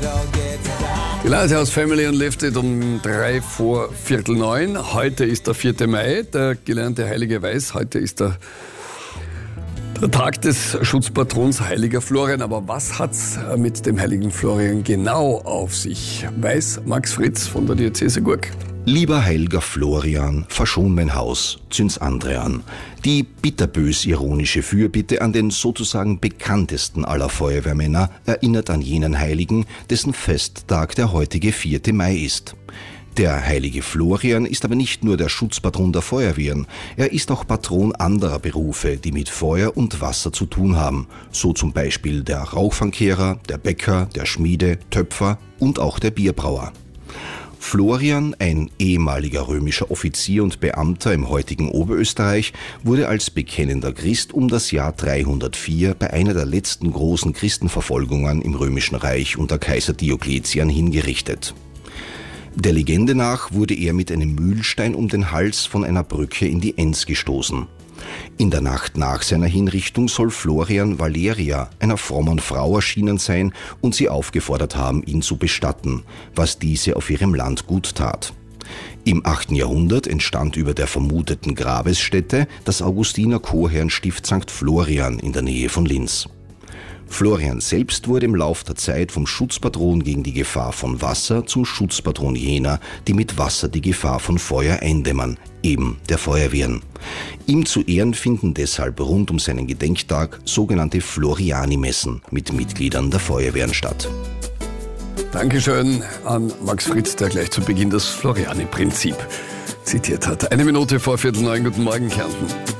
Die Lighthouse Family Unlifted um 8:45. Heute ist der 4. Mai, der gelernte Heilige weiß. Heute ist der Tag des Schutzpatrons Heiliger Florian. Aber was hat's mit dem Heiligen Florian genau auf sich? Weiß Max Fritz von der Diözese Gurk. Lieber heiliger Florian, verschon mein Haus, zünd's andere an. Die bitterbös-ironische Fürbitte an den sozusagen bekanntesten aller Feuerwehrmänner erinnert an jenen Heiligen, dessen Festtag der heutige 4. Mai ist. Der heilige Florian ist aber nicht nur der Schutzpatron der Feuerwehren, er ist auch Patron anderer Berufe, die mit Feuer und Wasser zu tun haben, so zum Beispiel der Rauchfangkehrer, der Bäcker, der Schmiede, Töpfer und auch der Bierbrauer. Florian, ein ehemaliger römischer Offizier und Beamter im heutigen Oberösterreich, wurde als bekennender Christ um das Jahr 304 bei einer der letzten großen Christenverfolgungen im Römischen Reich unter Kaiser Diokletian hingerichtet. Der Legende nach wurde er mit einem Mühlstein um den Hals von einer Brücke in die Enns gestoßen. In der Nacht nach seiner Hinrichtung soll Florian Valeria, einer frommen Frau, erschienen sein und sie aufgefordert haben, ihn zu bestatten, was diese auf ihrem Landgut tat. Im 8. Jahrhundert entstand über der vermuteten Grabesstätte das Augustiner-Chorherrenstift St. Florian in der Nähe von Linz. Florian selbst wurde im Lauf der Zeit vom Schutzpatron gegen die Gefahr von Wasser zum Schutzpatron jener, die mit Wasser die Gefahr von Feuer eindämmern, eben der Feuerwehren. Ihm zu Ehren finden deshalb rund um seinen Gedenktag sogenannte Floriani-Messen mit Mitgliedern der Feuerwehren statt. Dankeschön an Max Fritz, der gleich zu Beginn das Floriani-Prinzip zitiert hat. 1 Minute vor 8:45. Guten Morgen, Kärnten.